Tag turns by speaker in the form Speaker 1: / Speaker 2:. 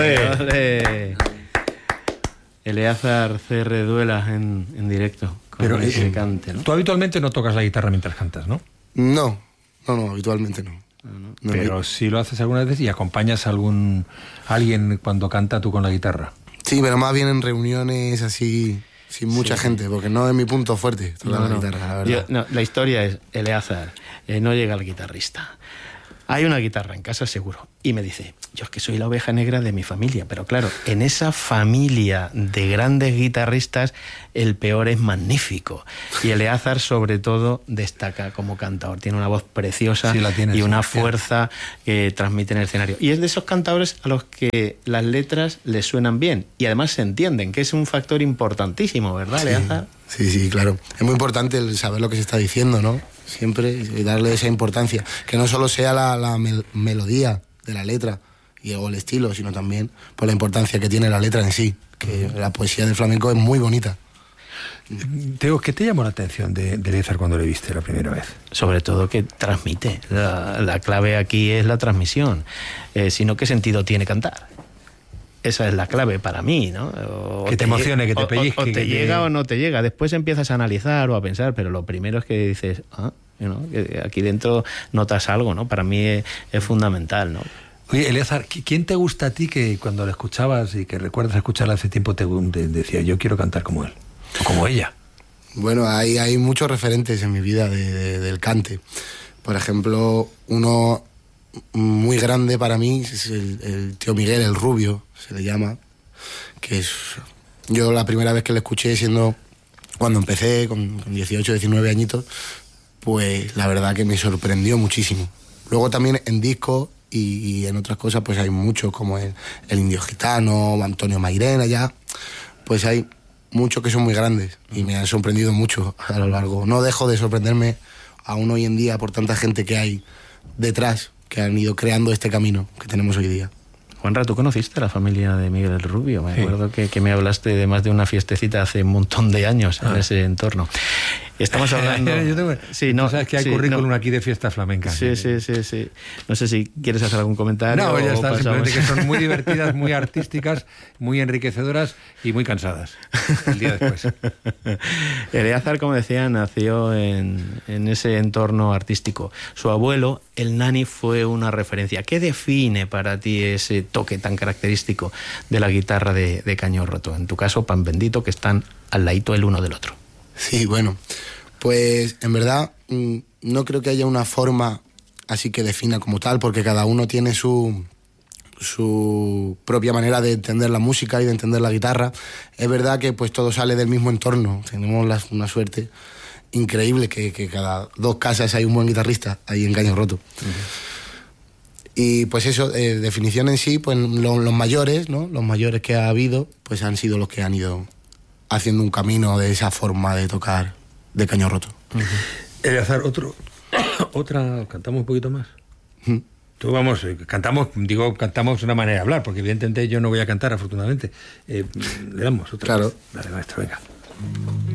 Speaker 1: ¡Ole! Eleazar CR Duelas en directo.
Speaker 2: Pero
Speaker 1: ese cante, ¿no?
Speaker 2: Tú habitualmente no tocas la guitarra mientras cantas, ¿no?
Speaker 3: No, habitualmente no. No,
Speaker 2: pero sí lo haces algunas veces y acompañas a alguien cuando canta tú con la guitarra.
Speaker 3: Sí, pero más bien en reuniones así, sin mucha gente, porque no es mi punto fuerte tocar la guitarra, la verdad.
Speaker 1: La historia es, Eleazar, no llega el guitarrista. Hay una guitarra en casa seguro. Y me dice, yo es que soy la oveja negra de mi familia. Pero claro, en esa familia de grandes guitarristas, el peor es magnífico. Y Eleazar, sobre todo, destaca como cantador. Tiene una voz preciosa y una fuerza que transmite en el escenario. Y es de esos cantadores a los que las letras les suenan bien. Y además se entienden, que es un factor importantísimo, ¿verdad, Eleazar?
Speaker 3: Sí, claro. Es muy importante el saber lo que se está diciendo, ¿no? Siempre darle esa importancia. Que no solo sea la melodía de la letra o el estilo, sino también por la importancia que tiene la letra en sí. Que la poesía del flamenco es muy bonita.
Speaker 2: Teo, ¿qué te llamó la atención de Eleazar cuando le viste la primera vez?
Speaker 1: Sobre todo que transmite. La clave aquí es la transmisión. Sino, ¿qué sentido tiene cantar? Esa es la clave para mí, ¿no?
Speaker 2: Que te emocione, que te pellizque.
Speaker 1: O te llega o no te llega. Después empiezas a analizar o a pensar, pero lo primero es que dices, que aquí dentro notas algo, ¿no? Para mí es fundamental, ¿no?
Speaker 2: Oye, Eleazar, ¿quién te gusta a ti que cuando lo escuchabas y que recuerdas escucharla hace tiempo te decía, yo quiero cantar como él o como ella?
Speaker 3: Bueno, hay muchos referentes en mi vida del cante. Por ejemplo, uno muy grande para mí es el tío Miguel, el rubio, se le llama, que es... Yo la primera vez que lo escuché cuando empecé, con 18, 19 añitos, pues la verdad que me sorprendió muchísimo. Luego también en discos y en otras cosas pues hay muchos, como el Indio Gitano, Antonio Mairena, ya, pues hay muchos que son muy grandes y me han sorprendido mucho a lo largo. No dejo de sorprenderme aún hoy en día por tanta gente que hay detrás, que han ido creando este camino que tenemos hoy día.
Speaker 1: Juanra, ¿tú conociste a la familia de Miguel el Rubio? Me acuerdo que me hablaste de más de una fiestecita hace un montón de años en ese entorno. Estamos hablando...
Speaker 2: sabes que hay currículum aquí de fiesta flamenca.
Speaker 1: Sí. No sé si quieres hacer algún comentario.
Speaker 2: No, ya está, simplemente que son muy divertidas, muy artísticas, muy enriquecedoras y muy cansadas el día después.
Speaker 1: Eleazar, como decía, nació en ese entorno artístico. Su abuelo, el Nani, fue una referencia. ¿Qué define para ti ese toque tan característico de la guitarra de Caño Roto? En tu caso, Pan Bendito, que están al ladito el uno del otro.
Speaker 3: Sí, bueno, pues en verdad no creo que haya una forma así que defina como tal, porque cada uno tiene su propia manera de entender la música y de entender la guitarra. Es verdad que pues todo sale del mismo entorno, tenemos una suerte increíble que cada 2 casas hay un buen guitarrista ahí en Caño Roto. Y pues eso, definición en sí, pues los mayores, ¿no? Los mayores que ha habido, pues han sido los que han ido haciendo un camino de esa forma de tocar de Caño Roto.
Speaker 2: Eleazar, cantamos un poquito más. Tú cantamos de una manera de hablar, porque evidentemente yo no voy a cantar, afortunadamente. Le damos otra.
Speaker 3: Claro.
Speaker 2: Vez. Dale, maestro, venga.